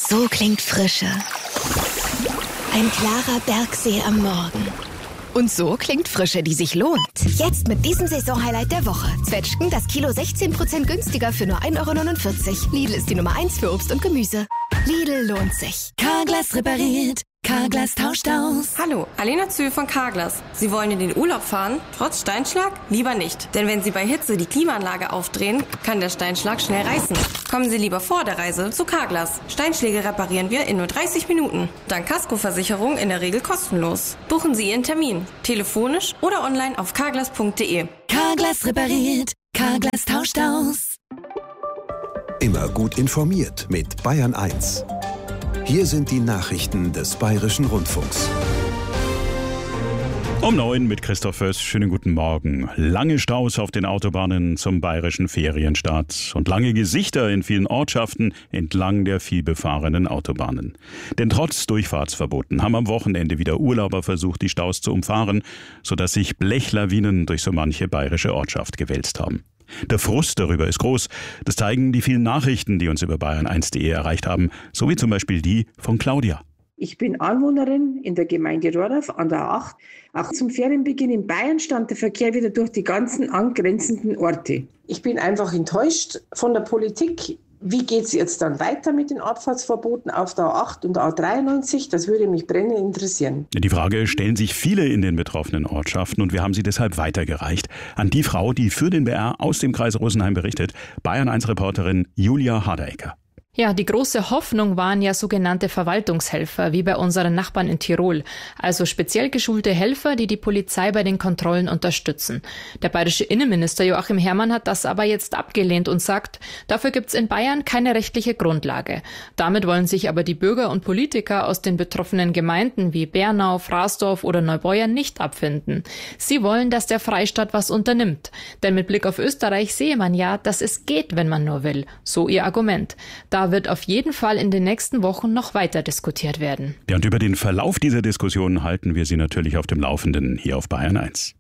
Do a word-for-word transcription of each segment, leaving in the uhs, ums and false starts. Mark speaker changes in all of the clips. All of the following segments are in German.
Speaker 1: So klingt Frische. Ein klarer Bergsee am Morgen. Und so klingt Frische, die sich lohnt. Jetzt mit diesem Saisonhighlight der Woche. Zwetschgen das Kilo sechzehn Prozent günstiger für nur ein Euro neunundvierzig. Lidl ist die Nummer eins für Obst und Gemüse. Lidl lohnt sich.
Speaker 2: Carglass repariert. Carglass tauscht aus.
Speaker 3: Hallo, Alena Zühl von Carglass. Sie wollen in den Urlaub fahren? Trotz Steinschlag? Lieber nicht. Denn wenn Sie bei Hitze die Klimaanlage aufdrehen, kann der Steinschlag schnell reißen. Kommen Sie lieber vor der Reise zu Carglass. Steinschläge reparieren wir in nur dreißig Minuten. Dank Kaskoversicherung in der Regel kostenlos. Buchen Sie Ihren Termin. Telefonisch oder online auf carglass punkt de.
Speaker 2: Carglass repariert. Carglass tauscht aus.
Speaker 4: Immer gut informiert mit Bayern eins. Hier sind die Nachrichten des Bayerischen Rundfunks.
Speaker 5: Um neun mit Christoph Föß. Schönen guten Morgen. Lange Staus auf den Autobahnen zum bayerischen Ferienstart und lange Gesichter in vielen Ortschaften entlang der vielbefahrenen Autobahnen. Denn trotz Durchfahrtsverboten haben am Wochenende wieder Urlauber versucht, die Staus zu umfahren, sodass sich Blechlawinen durch so manche bayerische Ortschaft gewälzt haben. Der Frust darüber ist groß. Das zeigen die vielen Nachrichten, die uns über bayern eins punkt de erreicht haben, so wie zum Beispiel die von Claudia.
Speaker 6: Ich bin Anwohnerin in der Gemeinde Rohrdorf an der A acht. Auch zum Ferienbeginn in Bayern stand der Verkehr wieder durch die ganzen angrenzenden Orte. Ich bin einfach enttäuscht von der Politik. Wie geht es jetzt dann weiter mit den Abfahrtsverboten auf der A acht und A dreiundneunzig? Das würde mich brennend interessieren.
Speaker 5: Die Frage stellen sich viele in den betroffenen Ortschaften und wir haben sie deshalb weitergereicht an die Frau, die für den B R aus dem Kreis Rosenheim berichtet, Bayern eins Reporterin Julia Hardecker.
Speaker 7: Ja, die große Hoffnung waren ja sogenannte Verwaltungshelfer, wie bei unseren Nachbarn in Tirol. Also speziell geschulte Helfer, die die Polizei bei den Kontrollen unterstützen. Der bayerische Innenminister Joachim Herrmann hat das aber jetzt abgelehnt und sagt, dafür gibt's in Bayern keine rechtliche Grundlage. Damit wollen sich aber die Bürger und Politiker aus den betroffenen Gemeinden wie Bernau, Fraßdorf oder Neubeuern nicht abfinden. Sie wollen, dass der Freistaat was unternimmt. Denn mit Blick auf Österreich sehe man ja, dass es geht, wenn man nur will. So ihr Argument. Da wird auf jeden Fall in den nächsten Wochen noch weiter diskutiert werden.
Speaker 5: Ja, und über den Verlauf dieser Diskussion halten wir Sie natürlich auf dem Laufenden hier auf Bayern eins.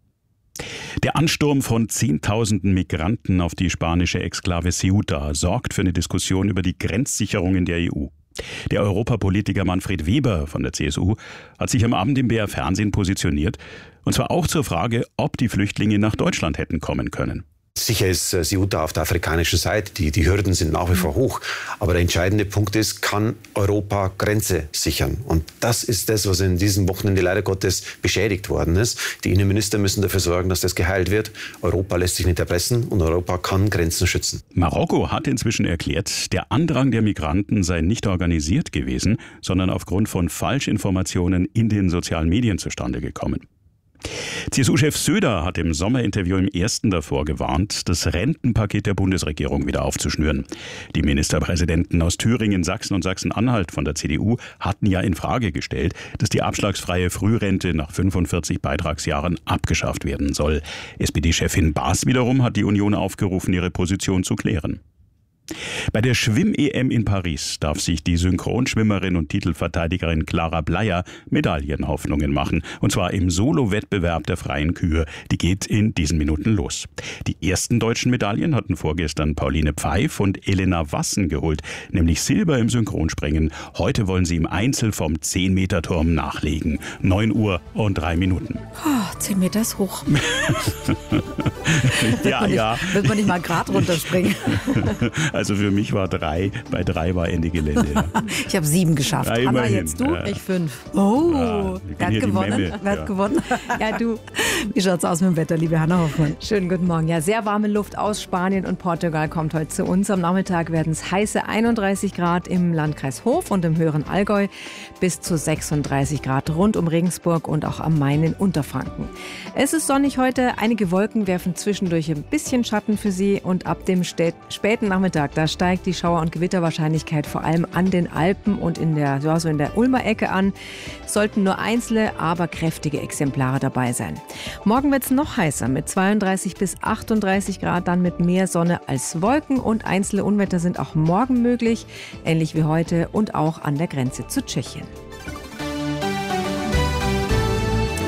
Speaker 5: Der Ansturm von Zehntausenden Migranten auf die spanische Exklave Ceuta sorgt für eine Diskussion über die Grenzsicherung in der E U. Der Europapolitiker Manfred Weber von der C S U hat sich am Abend im B R Fernsehen positioniert, und zwar auch zur Frage, ob die Flüchtlinge nach Deutschland hätten kommen können.
Speaker 8: Sicher ist Ceuta auf der afrikanischen Seite, die, die Hürden sind nach wie vor hoch. Aber der entscheidende Punkt ist, kann Europa Grenze sichern? Und das ist das, was in diesem Wochenende leider Gottes beschädigt worden ist. Die Innenminister müssen dafür sorgen, dass das geheilt wird. Europa lässt sich nicht erpressen und Europa kann Grenzen schützen.
Speaker 5: Marokko hat inzwischen erklärt, der Andrang der Migranten sei nicht organisiert gewesen, sondern aufgrund von Falschinformationen in den sozialen Medien zustande gekommen. C S U-Chef Söder hat im Sommerinterview im Ersten davor gewarnt, das Rentenpaket der Bundesregierung wieder aufzuschnüren. Die Ministerpräsidenten aus Thüringen, Sachsen und Sachsen-Anhalt von der C D U hatten ja in Frage gestellt, dass die abschlagsfreie Frührente nach fünfundvierzig Beitragsjahren abgeschafft werden soll. S P D-Chefin Baas wiederum hat die Union aufgerufen, ihre Position zu klären. Bei der Schwimm-E M in Paris darf sich die Synchronschwimmerin und Titelverteidigerin Clara Bleyer Medaillenhoffnungen machen. Und zwar im Solo-Wettbewerb der freien Kühe. Die geht in diesen Minuten los. Die ersten deutschen Medaillen hatten vorgestern Pauline Pfeif und Elena Wassen geholt, nämlich Silber im Synchronspringen. Heute wollen sie im Einzel vom zehn-Meter-Turm nachlegen. neun Uhr und drei Minuten.
Speaker 9: Oh, zehn Meter ist hoch.
Speaker 5: ja,
Speaker 9: wird
Speaker 5: ja.
Speaker 9: Nicht, wird man nicht mal gerade runterspringen?
Speaker 5: Also für mich war drei, bei drei war Ende Gelände. Ja.
Speaker 9: Ich habe sieben geschafft.
Speaker 5: Ja,
Speaker 9: Hanna,
Speaker 5: immerhin.
Speaker 9: jetzt du?
Speaker 5: Ja.
Speaker 9: Ich fünf. Oh,
Speaker 5: ja,
Speaker 9: wer hat gewonnen? Wer hat ja. gewonnen? Ja, du. Wie schaut's aus mit dem Wetter, liebe Hanna Hoffmann?
Speaker 10: Schönen guten Morgen. Ja, sehr warme Luft aus Spanien und Portugal kommt heute zu uns. Am Nachmittag werden es heiße einunddreißig Grad im Landkreis Hof und im höheren Allgäu, bis zu sechsunddreißig Grad rund um Regensburg und auch am Main in Unterfranken. Es ist sonnig heute. Einige Wolken werfen zwischendurch ein bisschen Schatten für Sie und ab dem späten Nachmittag, da steigt die Schauer- und Gewitterwahrscheinlichkeit vor allem an den Alpen und in der, ja, so in der Ulmer Ecke an. Sollten nur einzelne, aber kräftige Exemplare dabei sein. Morgen wird es noch heißer mit zweiunddreißig bis achtunddreißig Grad, dann mit mehr Sonne als Wolken und einzelne Unwetter sind auch morgen möglich, ähnlich wie heute und auch an der Grenze zu Tschechien.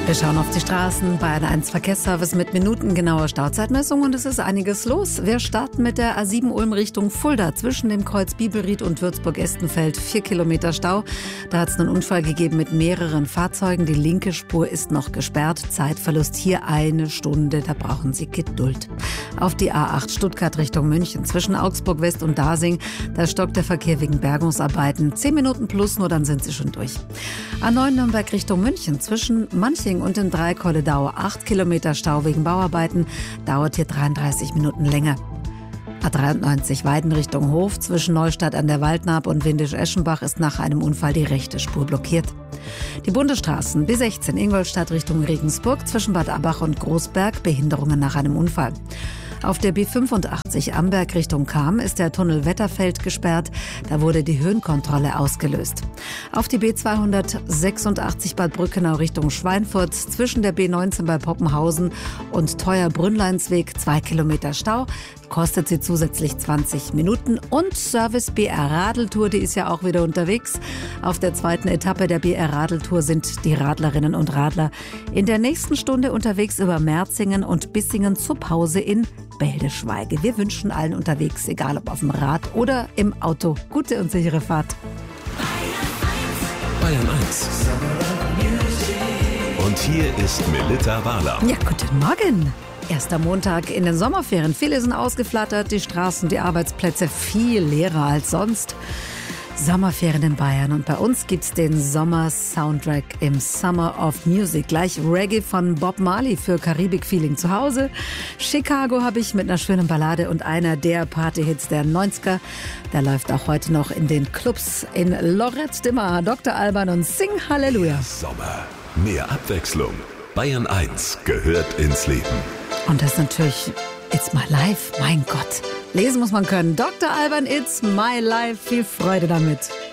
Speaker 9: Wir schauen auf die Straßen bei der eins Verkehrsservice mit minutengenauer Stauzeitmessung und es ist einiges los. Wir starten mit der A sieben Ulm Richtung Fulda zwischen dem Kreuz Bibelried und Würzburg-Estenfeld. Vier Kilometer Stau. Da hat es einen Unfall gegeben mit mehreren Fahrzeugen. Die linke Spur ist noch gesperrt. Zeitverlust hier eine Stunde. Da brauchen Sie Geduld. Auf die A acht Stuttgart Richtung München zwischen Augsburg West und Dasing. Da stockt der Verkehr wegen Bergungsarbeiten. Zehn Minuten plus, nur dann sind Sie schon durch. A neun Nürnberg Richtung München zwischen Manching und in Dreikolledau. Acht Kilometer Stau wegen Bauarbeiten, dauert hier dreiunddreißig Minuten länger. A dreiundneunzig Weiden Richtung Hof zwischen Neustadt an der Waldnaab und Windisch-Eschenbach ist nach einem Unfall die rechte Spur blockiert. Die Bundesstraßen B sechzehn Ingolstadt Richtung Regensburg zwischen Bad Abbach und Großberg, Behinderungen nach einem Unfall. Auf der B fünfundachtzig Amberg Richtung Cham ist der Tunnel Wetterfeld gesperrt. Da wurde die Höhenkontrolle ausgelöst. Auf die B zweihundertsechsundachtzig Bad Brückenau Richtung Schweinfurt zwischen der B neunzehn bei Poppenhausen und Teuer-Brünnleinsweg zwei Kilometer Stau. Kostet sie zusätzlich zwanzig Minuten. Und Service B R Radeltour, die ist ja auch wieder unterwegs. Auf der zweiten Etappe der B R Radeltour sind die Radlerinnen und Radler in der nächsten Stunde unterwegs über Merzingen und Bissingen zur Pause in Beldeschweige. Wir wünschen allen unterwegs, egal ob auf dem Rad oder im Auto, gute und sichere Fahrt.
Speaker 4: Bayern eins. Und hier ist Melitta Wahler.
Speaker 9: Ja, guten Morgen. Erster Montag in den Sommerferien. Viele sind ausgeflattert, die Straßen, die Arbeitsplätze viel leerer als sonst. Sommerferien in Bayern und bei uns gibt's den Sommer-Soundtrack im Summer of Music. Gleich Reggae von Bob Marley für Karibik-Feeling zu Hause. Chicago habe ich mit einer schönen Ballade und einer der Partyhits der neunziger. Der läuft auch heute noch in den Clubs in Lorette de Mar. Doktor Alban und Sing Halleluja.
Speaker 4: Sommer, mehr Abwechslung. Bayern eins gehört ins Leben.
Speaker 9: Und das ist natürlich It's My Life, mein Gott. Lesen muss man können. Doktor Alban, It's My Life. Viel Freude damit.